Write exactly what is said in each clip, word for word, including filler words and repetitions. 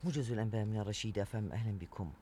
موجز الأنباء من الرشيد أف أم، أهلا بكم.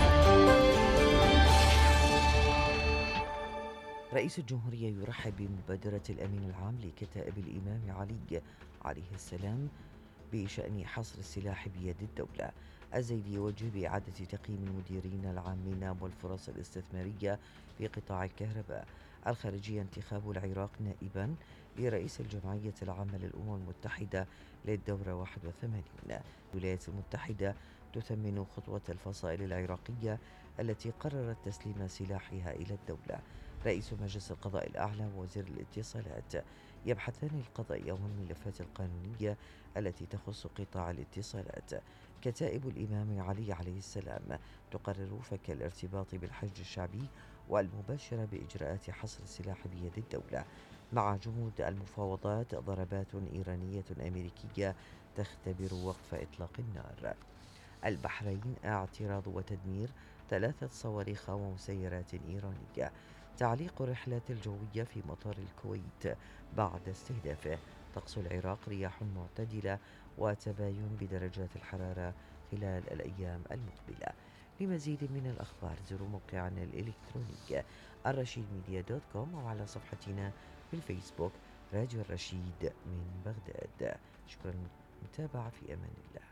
رئيس الجمهورية يرحب بمبادرة الأمين العام لكتائب الإمام علي عليه السلام بشأن حصر السلاح بيد الدولة. الزيدي يوجه بإعادة تقييم المديرين العامين والفرص الاستثمارية في قطاع الكهرباء. الخارجية انتخاب العراق نائبا لرئيس الجمعية العامة للأمم المتحدة للدورة واحد وثمانين. الولايات المتحدة تثمن خطوة الفصائل العراقية التي قررت تسليم سلاحها إلى الدولة. رئيس مجلس القضاء الأعلى ووزير الاتصالات يبحثان القضاء يوم الملفات القانونية التي تخص قطاع الاتصالات. كتائب الإمام علي عليه السلام تقرر فك الارتباط بالحشد الشعبي والمباشرة بإجراءات حصر السلاح بيد الدولة. مع جمود المفاوضات ضربات إيرانية أمريكية تختبر وقف إطلاق النار. البحرين اعتراض وتدمير ثلاثة صواريخ ومسيرات إيرانية. تعليق الرحلات الجوية في مطار الكويت بعد استهدافه. طقس العراق رياح معتدلة وتباين بدرجات الحرارة خلال الأيام المقبلة. لمزيد من الأخبار زوروا موقعنا الإلكتروني الرشيد ميديا دوت كوم أو على صفحتنا في الفيسبوك راديو الرشيد من بغداد. شكرا للمتابعة، في أمان الله.